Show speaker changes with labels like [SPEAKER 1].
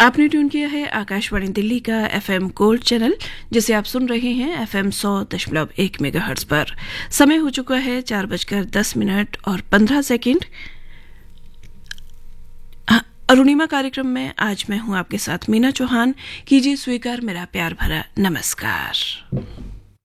[SPEAKER 1] आपने ट्यून किया है आकाशवाणी दिल्ली का एफएम गोल्ड चैनल, जिसे आप सुन रहे हैं एफएम 100.1 मेगाहर्ट्ज पर। समय हो चुका है 4:10 और 15 सेकंड। अरुणिमा कार्यक्रम में आज मैं हूं आपके साथ मीना चौहान। कीजिए स्वीकार मेरा प्यार भरा नमस्कार।